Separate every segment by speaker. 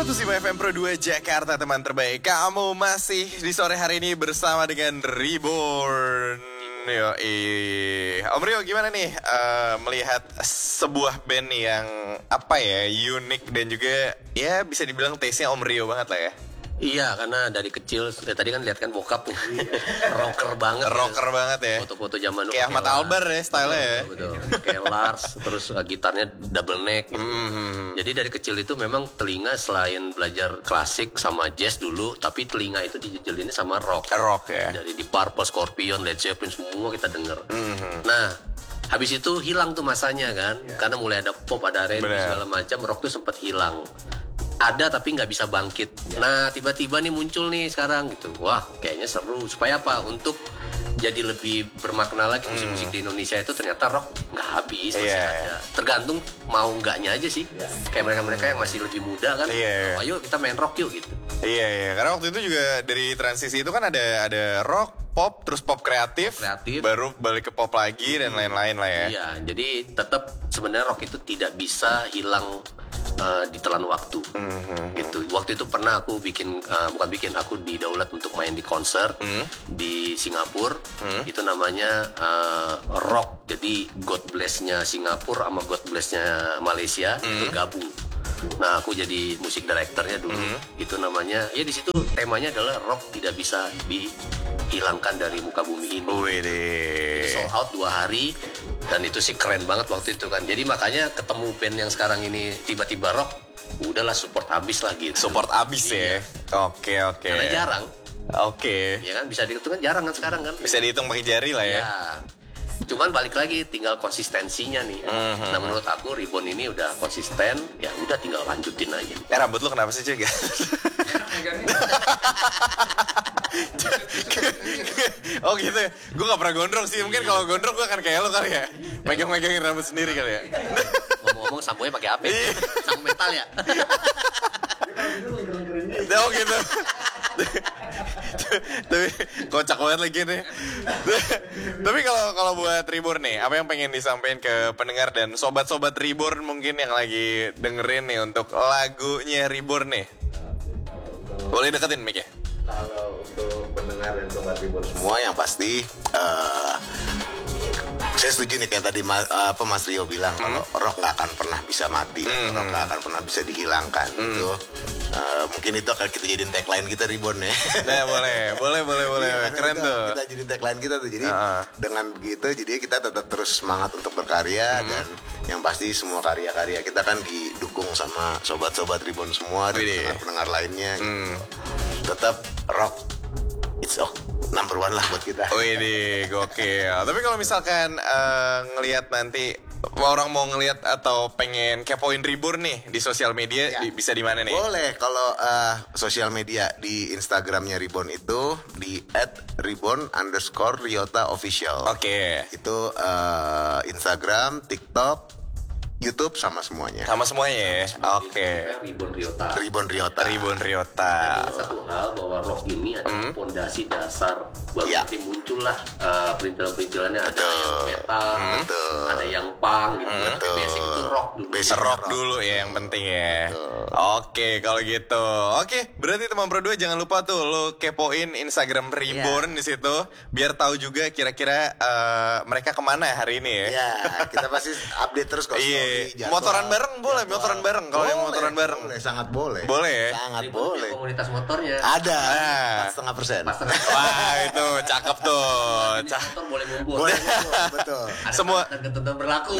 Speaker 1: 105 FM Pro 2 Jakarta, teman terbaik. Kamu masih di sore hari ini bersama dengan Reborn. Om Rio, gimana nih melihat sebuah band yang unik dan juga ya bisa dibilang taste-nya Om Rio banget lah ya.
Speaker 2: Iya, karena dari kecil tadi kan lihat kan bokap nih. rocker banget
Speaker 1: Ya.
Speaker 2: Foto-foto zaman dulu
Speaker 1: kayak Ahmad Albar ya style-nya ya.
Speaker 2: Betul. Kayak Lars, terus gitarnya double neck gitu. Jadi dari kecil itu memang telinga selain belajar klasik sama jazz dulu, tapi telinga itu dijejelinnya sama rock.
Speaker 1: Rock ya.
Speaker 2: Dari di Purple, Scorpion, Led Zeppelin semua kita denger. Nah, habis itu hilang tuh masanya kan, karena mulai ada pop, ada R&B segala macam, rock tuh sempat hilang. Ada tapi nggak bisa bangkit. Nah tiba-tiba nih muncul nih sekarang gitu. Wah kayaknya seru. Supaya apa? Untuk jadi lebih bermakna lagi musik-musik di Indonesia itu ternyata rock nggak habis masih ada. Tergantung mau nggaknya aja sih. Kayak mereka yang masih lebih muda kan. Ayo kita main rock yuk gitu.
Speaker 1: Iya. Karena waktu itu juga dari transisi itu kan ada rock, pop, terus pop kreatif, baru balik ke pop lagi dan lain-lain lah ya.
Speaker 2: Iya. Jadi tetap sebenarnya rock itu tidak bisa hilang ditelan waktu gitu. Waktu itu pernah aku aku didaulat untuk main di konser di Singapura. Itu namanya rock. Jadi God Bless-nya Singapura sama God Bless-nya Malaysia itu gabung. Nah aku jadi musik directornya dulu. Itu namanya ya di situ temanya adalah rock tidak bisa dihilangkan dari muka bumi ini. Sold out 2 hari. Dan itu sih keren banget waktu itu kan. Jadi makanya ketemu band yang sekarang ini tiba-tiba rock, udahlah support abis lah gitu.
Speaker 1: Support abis ya. Oke.
Speaker 2: Karena jarang.
Speaker 1: Oke.
Speaker 2: Ya kan bisa dihitung kan jarang kan sekarang kan.
Speaker 1: Bisa dihitung pakai jari lah ya.
Speaker 2: Cuman balik lagi tinggal konsistensinya nih. Nah menurut aku Reborn ini udah konsisten, ya udah tinggal lanjutin aja.
Speaker 1: Rambut lu kenapa sih juga? Oh gitu ya. Gue gak pernah gondrong sih. Mungkin kalau gondrong gue akan kayak lo kali ya. Megang-megangin rambut sendiri kali ya.
Speaker 2: Ngomong-ngomong samponya pakai apa? Sampo metal ya.
Speaker 1: Oh gitu. Tapi kocak banget lagi nih. Tapi kalau buat Reborn nih, apa yang pengen disampaikan ke pendengar dan sobat-sobat Reborn mungkin yang lagi dengerin nih untuk lagunya Reborn nih? Boleh deketin mic-nya.
Speaker 3: Kalau untuk pendengar dan sobat Reborn semua yang pasti saya setuju nih kayak tadi Mas Rio bilang kalau rock nggak akan pernah bisa mati, rock nggak akan pernah bisa dihilangkan gitu. Mungkin itu akan kita jadiin tagline kita Reborn ya.
Speaker 1: Nah, boleh. Keren tuh.
Speaker 3: Kita jadi tagline kita tuh. Jadi dengan begitu jadi kita tetap terus semangat untuk berkarya dan yang pasti semua karya-karya kita kan didukung sama sobat-sobat Reborn semua dan pendengar lainnya gitu. Tetap rock it's number one lah buat kita.
Speaker 1: Wih, gokil. Tapi kalau misalkan ngelihat nanti orang mau ngelihat atau pengen kepoin Reborn nih di sosial media, bisa di mana nih?
Speaker 3: Boleh, kalau sosial media di Instagramnya Reborn itu di @reborn_Ryota official.
Speaker 1: Oke.
Speaker 3: Itu Instagram, TikTok, YouTube sama semuanya.
Speaker 1: Sama semuanya ya. Oke.
Speaker 2: Reborn Ryota. Satu hal bahwa rock ini adalah fondasi dasar baru nanti muncullah perintilan-perintilannya ada yang metal, ada yang punk gitu. Basic itu rock dulu.
Speaker 1: Basic rock dulu ya yang penting ya. Oke, kalau gitu. Oke, berarti teman Pro 2 jangan lupa tuh lo kepoin Instagram Reborn di situ biar tahu juga kira-kira mereka kemana hari ini ya.
Speaker 3: Iya, kita pasti update terus kok.
Speaker 1: Motoran bareng boleh, motoran bareng kalau yang motoran bareng.
Speaker 3: Sangat boleh.
Speaker 1: Boleh ya?
Speaker 3: Sangat boleh.
Speaker 2: Komunitas motornya
Speaker 3: ada 4,5%.
Speaker 1: Wah, itu cakep tuh.
Speaker 2: Motor boleh ngumpul.
Speaker 3: Boleh, betul.
Speaker 1: Semua
Speaker 2: ketentuan berlaku.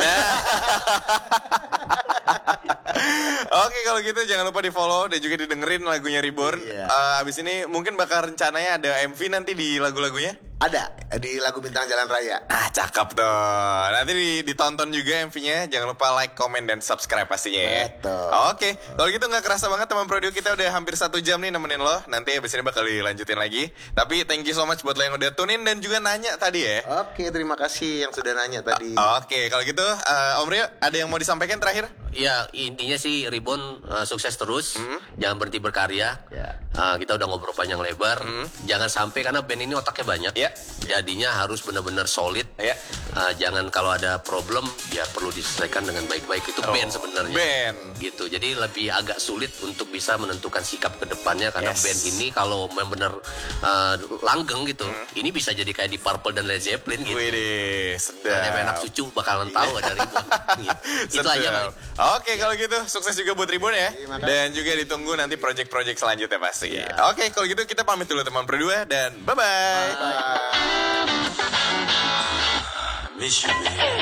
Speaker 1: Oke, kalau gitu jangan lupa di follow dan juga didengerin lagunya Reborn. Abis ini mungkin bakal rencananya ada MV nanti di lagu-lagunya.
Speaker 3: Ada di lagu Bintang Jalan Raya.
Speaker 1: Cakep tuh. Nanti ditonton juga MV-nya. Jangan lupa like, comment, dan subscribe pastinya ya.
Speaker 3: Betul.
Speaker 1: Oke, kalau gitu gak kerasa banget teman Pro 2 kita udah hampir 1 jam nih nemenin lo. Nanti abis ini bakal dilanjutin lagi. Tapi thank you so much buat lo yang udah tune in dan juga nanya tadi ya.
Speaker 3: Oke, terima kasih yang sudah nanya tadi.
Speaker 1: Oke, kalau gitu Om Rio ada yang mau disampaikan terakhir?
Speaker 2: Ya intinya sih Reborn sukses terus, jangan berhenti berkarya. Kita udah ngobrol panjang lebar. Jangan sampai karena band ini otaknya banyak. Jadinya harus benar-benar solid
Speaker 1: Ya.
Speaker 2: Jangan kalau ada problem ya perlu diselesaikan dengan baik-baik. Itu band sebenarnya.
Speaker 1: Band.
Speaker 2: Gitu. Jadi lebih agak sulit untuk bisa menentukan sikap ke depannya karena band ini kalau benar langgeng gitu, ini bisa jadi kayak di Purple dan Led Zeppelin gitu.
Speaker 1: Wih, sedap.
Speaker 2: Ada anak cucu bakalan tahu ada Ribbon. Gitu. Itu aja, Bang.
Speaker 1: Oke, kalau gitu sukses juga buat Ribbon ya. Dan juga ditunggu nanti project-project selanjutnya pasti. Oke, kalau gitu kita pamit dulu teman berdua dan bye-bye.
Speaker 3: Bye.